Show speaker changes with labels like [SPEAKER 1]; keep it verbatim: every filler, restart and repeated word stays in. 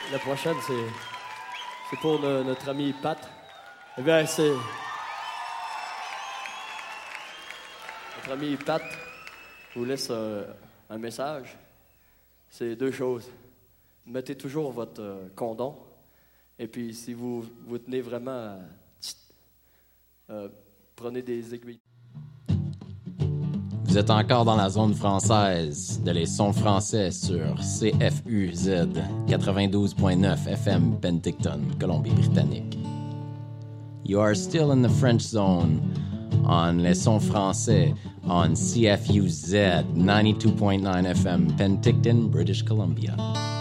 [SPEAKER 1] La prochaine, c'est, c'est pour no- notre ami Pat. Eh bien, c'est... Notre ami Pat vous laisse euh, un message. C'est deux choses. Mettez toujours votre euh, condom. Et puis, si vous vous tenez vraiment... euh, euh, prenez des aiguilles.
[SPEAKER 2] Vous êtes encore dans la zone française de les sons français sur C F U Z quatre-vingt-douze point neuf F M Penticton, Colombie-Britannique. You are still in the French zone on les sons français on C F U Z ninety-two point nine F M Penticton, British Columbia.